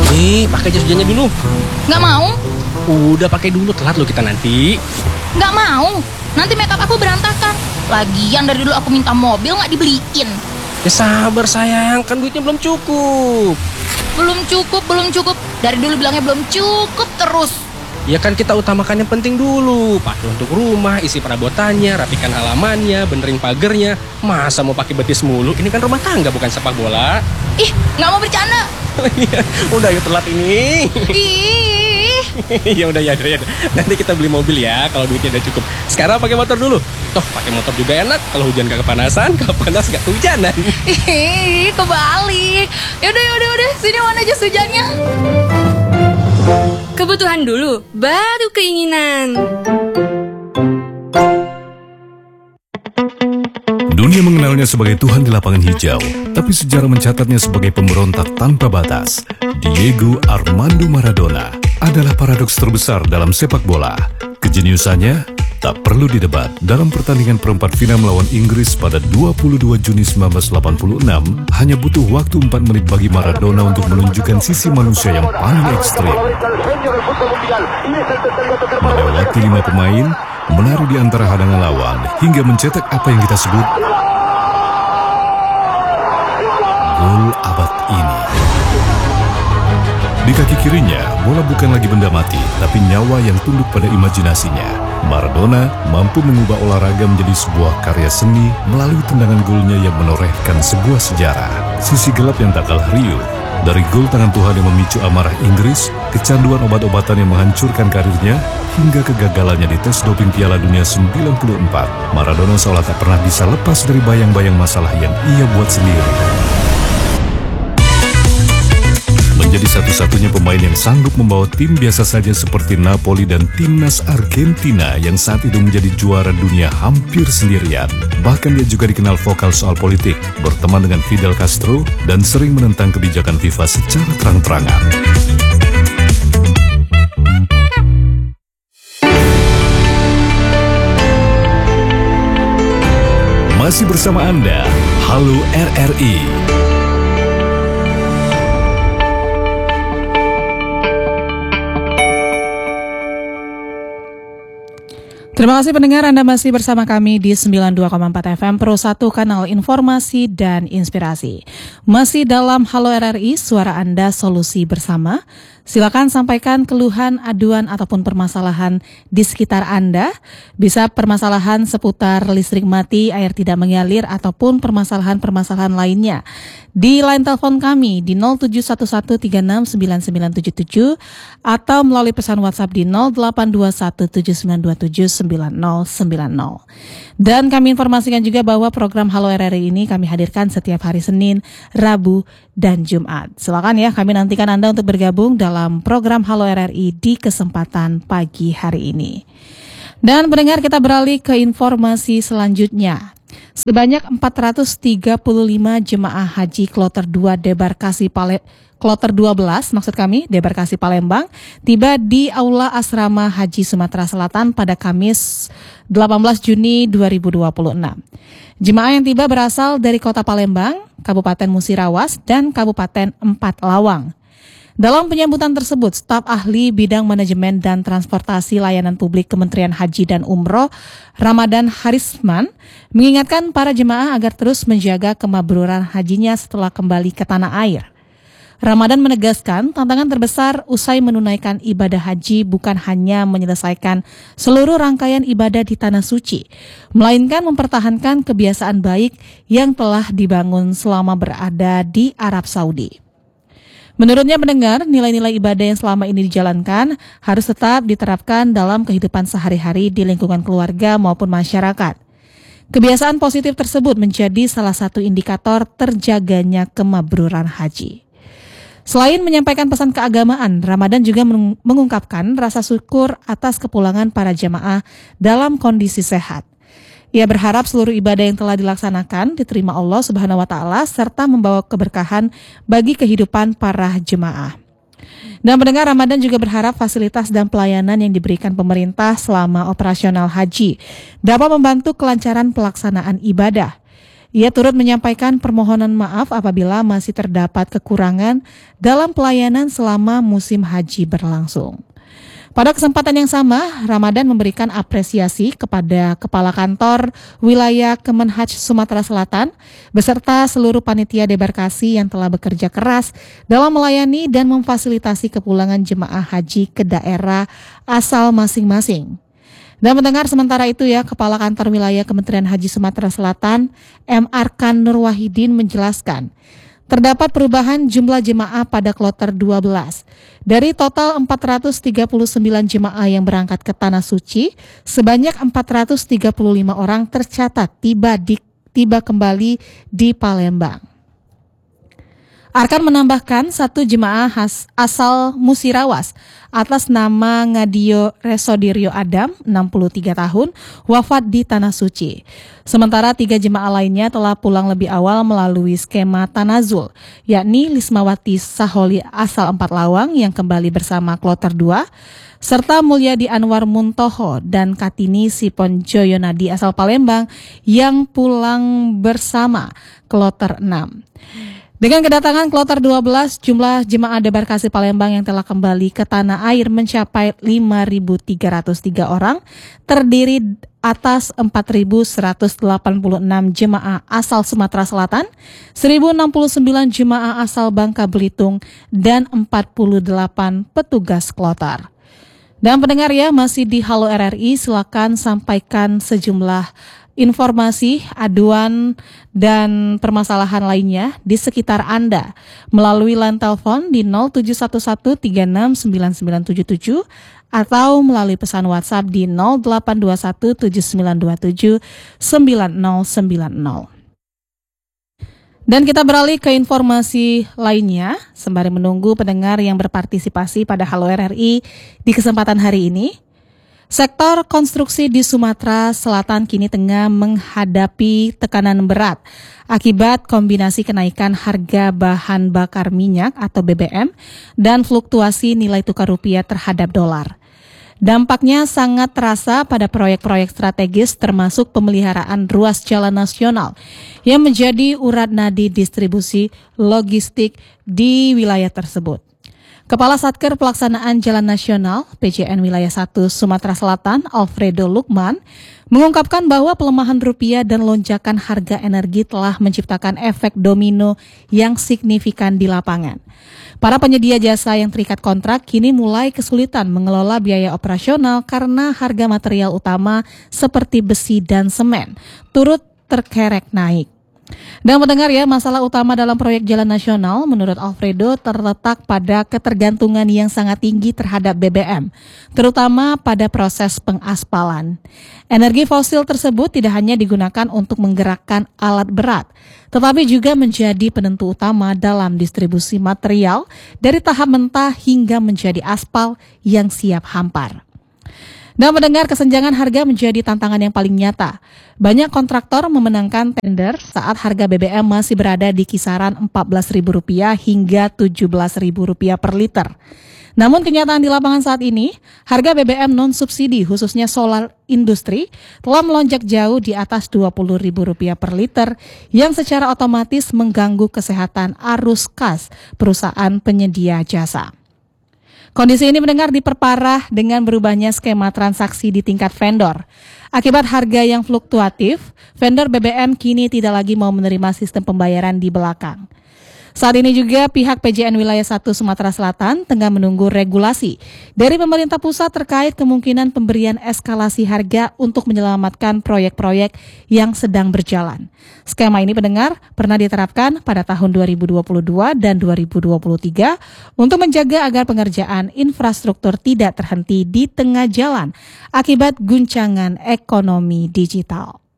Pakai jas hujannya dulu. Nggak mau. Udah pakai dulu, telat lo kita nanti. Nggak mau. Nanti makeup aku berantakan. Lagian dari dulu aku minta mobil nggak dibeliin. Ya sabar sayang, kan duitnya belum cukup. Belum cukup. Dari dulu bilangnya belum cukup terus. Ya kan kita utamakan yang penting dulu. Pakai untuk rumah, isi perabotannya, rapikan halamannya, benerin pagernya. Masa mau pakai betis mulu? Ini kan rumah tangga bukan sepak bola. Ih, nggak mau bercanda. Udah yuk telat ini. Ih. ya udah. Nanti kita beli mobil ya kalau duitnya udah cukup. Sekarang pakai motor dulu. Toh pakai motor juga enak. Kalau hujan gak kepanasan, kalau panas gak kehujanan. Ih, kebalik. Yaudah. Sini mana jas hujannya? Kebutuhan dulu, baru keinginan. Dunia mengenalnya sebagai Tuhan di lapangan hijau, tapi sejarah mencatatnya sebagai pemberontak tanpa batas. Diego Armando Maradona adalah paradoks terbesar dalam sepak bola. Kejeniusannya tak perlu didebat. Dalam pertandingan perempat final melawan Inggris pada 22 Juni 1986, hanya butuh waktu 4 menit bagi Maradona untuk menunjukkan sisi manusia yang paling ekstrim. Melewati 5 pemain, menari di antara hadangan lawan, hingga mencetak apa yang kita sebut gol abad ini. Di kaki kirinya, bola bukan lagi benda mati, tapi nyawa yang tunduk pada imajinasinya. Maradona mampu mengubah olahraga menjadi sebuah karya seni melalui tendangan golnya yang menorehkan sebuah sejarah. Sisi gelap yang tak kalah riuh, dari gol tangan Tuhan yang memicu amarah Inggris, kecanduan obat-obatan yang menghancurkan karirnya, hingga kegagalannya di tes doping Piala Dunia 94. Maradona seolah tak pernah bisa lepas dari bayang-bayang masalah yang ia buat sendiri. Menjadi satu-satunya pemain yang sanggup membawa tim biasa saja seperti Napoli dan timnas Argentina yang saat itu menjadi juara dunia hampir sendirian. Bahkan dia juga dikenal vokal soal politik, berteman dengan Fidel Castro, dan sering menentang kebijakan FIFA secara terang-terangan. Masih bersama Anda, Halo RRI. Terima kasih pendengar, Anda masih bersama kami di 92,4 FM Pro 1 Kanal Informasi dan Inspirasi. Masih dalam Halo RRI, suara Anda solusi bersama. Silakan sampaikan keluhan, aduan ataupun permasalahan di sekitar Anda. Bisa permasalahan seputar listrik mati, air tidak mengalir ataupun permasalahan-permasalahan lainnya. Di line telepon kami di 0711369977 atau melalui pesan WhatsApp di 082179279090. Dan kami informasikan juga bahwa program Halo RRI ini kami hadirkan setiap hari Senin, Rabu, dan Jumat. Silakan ya, kami nantikan Anda untuk bergabung dalam program Halo RRI di kesempatan pagi hari ini. Dan pendengar, kita beralih ke informasi selanjutnya. Sebanyak 435 jemaah haji kloter 2 Kloter 12 debarkasi Palembang tiba di Aula Asrama Haji Sumatera Selatan pada Kamis 18 Juni 2026. Jemaah yang tiba berasal dari Kota Palembang, Kabupaten Musirawas, dan Kabupaten Empat Lawang. Dalam penyambutan tersebut, staf ahli bidang manajemen dan transportasi layanan publik Kementerian Haji dan Umroh, Ramadan Harisman, mengingatkan para jemaah agar terus menjaga kemabruran hajinya setelah kembali ke tanah air. Ramadan menegaskan tantangan terbesar usai menunaikan ibadah haji bukan hanya menyelesaikan seluruh rangkaian ibadah di Tanah Suci, melainkan mempertahankan kebiasaan baik yang telah dibangun selama berada di Arab Saudi. Menurutnya pendengar, nilai-nilai ibadah yang selama ini dijalankan harus tetap diterapkan dalam kehidupan sehari-hari di lingkungan keluarga maupun masyarakat. Kebiasaan positif tersebut menjadi salah satu indikator terjaganya kemabruran haji. Selain menyampaikan pesan keagamaan, Ramadan juga mengungkapkan rasa syukur atas kepulangan para jemaah dalam kondisi sehat. Ia berharap seluruh ibadah yang telah dilaksanakan diterima Allah Subhanahu wa Ta'ala serta membawa keberkahan bagi kehidupan para jemaah. Dan pendengar, Ramadan juga berharap fasilitas dan pelayanan yang diberikan pemerintah selama operasional haji dapat membantu kelancaran pelaksanaan ibadah. Ia turut menyampaikan permohonan maaf apabila masih terdapat kekurangan dalam pelayanan selama musim haji berlangsung. Pada kesempatan yang sama, Ramadan memberikan apresiasi kepada Kepala Kantor Wilayah Kemenhaj Sumatera Selatan beserta seluruh panitia debarkasi yang telah bekerja keras dalam melayani dan memfasilitasi kepulangan jemaah haji ke daerah asal masing-masing. Dan mendengar sementara itu ya, Kepala Kantor Wilayah Kementerian Haji Sumatera Selatan, M. Arkan Nur Wahidin menjelaskan, terdapat perubahan jumlah jemaah pada kloter 12. Dari total 439 jemaah yang berangkat ke Tanah Suci, sebanyak 435 orang tercatat tiba kembali di Palembang. Arkan menambahkan satu jemaah asal Musirawas atas nama Ngadio Resodirio Adam, 63 tahun, wafat di Tanah Suci. Sementara 3 jemaah lainnya telah pulang lebih awal melalui skema Tanazul, yakni Lismawati Saholi asal 4 Lawang yang kembali bersama kloter 2, serta Mulyadi Anwar Muntoho dan Kartini Sipon Joyonadi asal Palembang yang pulang bersama kloter 6. Dengan kedatangan kloter 12, jumlah jemaah debarkasi Palembang yang telah kembali ke tanah air mencapai 5.303 orang, terdiri atas 4.186 jemaah asal Sumatera Selatan, 1.069 jemaah asal Bangka Belitung, dan 48 petugas kloter. Dan pendengar ya, masih di Halo RRI, silakan sampaikan sejumlah informasi, aduan, dan permasalahan lainnya di sekitar Anda melalui line telepon di 0711369977 atau melalui pesan WhatsApp di 082179279090. Dan kita beralih ke informasi lainnya sembari menunggu pendengar yang berpartisipasi pada Halo RRI di kesempatan hari ini. Sektor konstruksi di Sumatera Selatan kini tengah menghadapi tekanan berat akibat kombinasi kenaikan harga bahan bakar minyak atau BBM dan fluktuasi nilai tukar rupiah terhadap dolar. Dampaknya sangat terasa pada proyek-proyek strategis termasuk pemeliharaan ruas jalan nasional yang menjadi urat nadi distribusi logistik di wilayah tersebut. Kepala Satker Pelaksanaan Jalan Nasional PJN Wilayah 1 Sumatera Selatan, Alfredo Lukman, mengungkapkan bahwa pelemahan rupiah dan lonjakan harga energi telah menciptakan efek domino yang signifikan di lapangan. Para penyedia jasa yang terikat kontrak kini mulai kesulitan mengelola biaya operasional karena harga material utama seperti besi dan semen turut terkerek naik. Dan mendengar ya, masalah utama dalam proyek jalan nasional menurut Alfredo terletak pada ketergantungan yang sangat tinggi terhadap BBM, terutama pada proses pengaspalan. Energi fosil tersebut tidak hanya digunakan untuk menggerakkan alat berat, tetapi juga menjadi penentu utama dalam distribusi material dari tahap mentah hingga menjadi aspal yang siap hampar. Dan mendengar kesenjangan harga menjadi tantangan yang paling nyata. Banyak kontraktor memenangkan tender saat harga BBM masih berada di kisaran Rp14.000 hingga Rp17.000 per liter. Namun kenyataan di lapangan saat ini, harga BBM non-subsidi khususnya solar industri telah melonjak jauh di atas Rp20.000 per liter yang secara otomatis mengganggu kesehatan arus kas perusahaan penyedia jasa. Kondisi ini mendengar diperparah dengan berubahnya skema transaksi di tingkat vendor. Akibat harga yang fluktuatif, vendor BBM kini tidak lagi mau menerima sistem pembayaran di belakang. Saat ini juga pihak PJN Wilayah 1 Sumatera Selatan tengah menunggu regulasi dari pemerintah pusat terkait kemungkinan pemberian eskalasi harga untuk menyelamatkan proyek-proyek yang sedang berjalan. Skema ini pendengar pernah diterapkan pada tahun 2022 dan 2023 untuk menjaga agar pengerjaan infrastruktur tidak terhenti di tengah jalan akibat guncangan ekonomi digital.